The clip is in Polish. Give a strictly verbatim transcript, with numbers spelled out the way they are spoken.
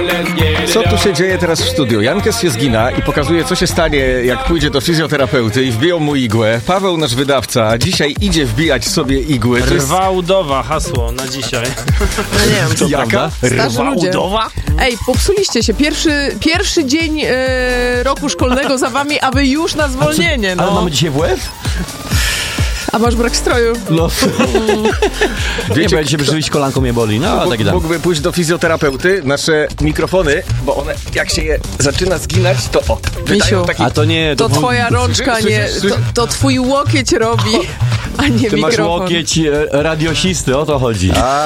Co tu się dzieje teraz w studiu? Jankes się zgina i pokazuje, co się stanie, jak pójdzie do fizjoterapeuty i wbiją mu igłę. Paweł, nasz wydawca, dzisiaj idzie wbijać sobie igły. To jest... Rwa udowa, hasło na dzisiaj. No nie wiem, co Jaka? Rwa udowa? Ej, popsuliście się. Pierwszy, pierwszy dzień e, roku szkolnego za wami, a wy już na zwolnienie. No. Ale mamy dzisiaj W F? A masz brak stroju. No. Wiecie, nie, bo jak się brzyć, kolanko mnie boli. No, Mógł, tak i tak. mógłby pójść do fizjoterapeuty, nasze mikrofony, bo one, jak się je zaczyna zginać, to o, wydają Misiu, taki... A to nie... To twoja rączka, nie... To, to twój łokieć robi, a nie Ty masz mikrofon. łokieć e, radiosisty, o to chodzi. A,